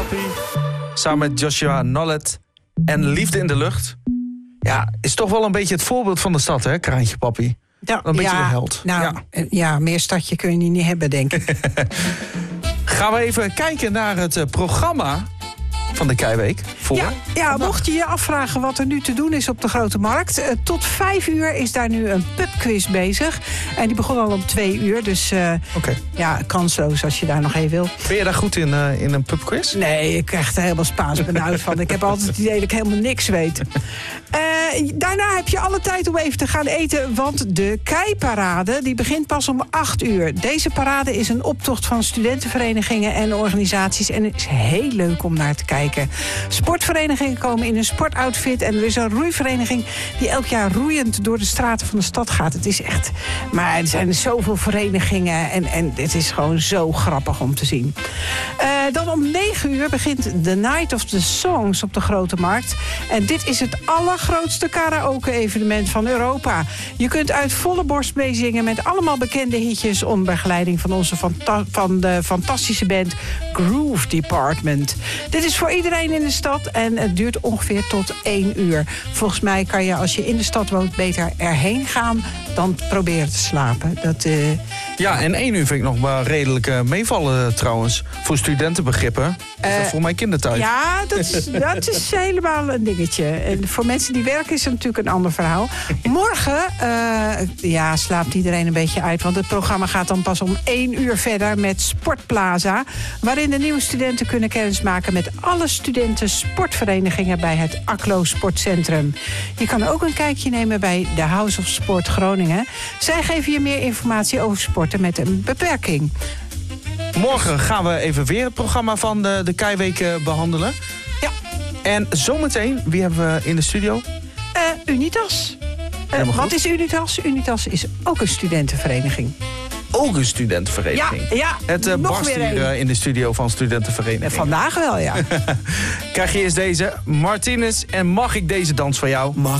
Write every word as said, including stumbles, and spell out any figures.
Papi. Samen met Joshua Nollet en Liefde in de Lucht. Ja, is toch wel een beetje het voorbeeld van de stad, hè, Kraantje Papi? Ja, een beetje ja, de held. Nou, ja. ja, meer stadje kun je niet hebben, denk ik. Gaan we even kijken naar het uh, programma van de Keiweek. Voor ja, ja, mocht je je afvragen wat er nu te doen is op de Grote Markt. Uh, tot vijf uur is daar nu een pubquiz bezig. En die begon al om twee uur. Dus uh, okay. ja, kansloos als je daar nog even wil. Ben je daar goed in, uh, in een pubquiz? Nee, ik krijg er helemaal Spaans benauwd van. Ik heb altijd het idee dat ik helemaal niks weet. Uh, daarna heb je alle tijd om even te gaan eten. Want de Keiparade die begint pas om acht uur. Deze parade is een optocht van studentenverenigingen en organisaties. En het is heel leuk om naar te kijken. Sportverenigingen komen in een sportoutfit. En er is een roeivereniging die elk jaar roeiend door de straten van de stad gaat. Het is echt... Maar er zijn zoveel verenigingen. En, en het is gewoon zo grappig om te zien. Uh, dan om negen uur begint The Night of the Songs op de Grote Markt. En dit is het allergrootste karaoke-evenement van Europa. Je kunt uit volle borst meezingen met allemaal bekende hitjes onder begeleiding van onze fanta- van de fantastische band Groove Department. Dit is voor iedereen in de stad en het duurt ongeveer tot één uur. Volgens mij kan je als je in de stad woont beter erheen gaan dan proberen te slapen. Dat, uh... Ja, en één uur vind ik nog maar redelijk uh, meevallen trouwens. Voor studentenbegrippen. Is dat uh, voor mijn kindertijd? Ja, dat is, dat is helemaal een dingetje. En voor mensen die werken is het natuurlijk een ander verhaal. Morgen uh, ja, slaapt iedereen een beetje uit. Want het programma gaat dan pas om één uur verder met Sportplaza. Waarin de nieuwe studenten kunnen kennismaken met alle studenten sportverenigingen bij het Aklo Sportcentrum. Je kan ook een kijkje nemen bij de House of Sport Groningen. Zij geven je meer informatie over sporten met een beperking. Morgen gaan we even weer het programma van de, de Keiweek uh, behandelen. Ja. En zometeen, wie hebben we in de studio? Uh, Unitas. Uh, wat is Unitas? Unitas is ook een studentenvereniging. Ook een studentenvereniging? Ja, ja. Het uh, barst hier uh, in de studio van studentenvereniging. Vandaag wel, ja. Krijg je eerst deze. Martinez, en mag ik deze dans van jou? Mag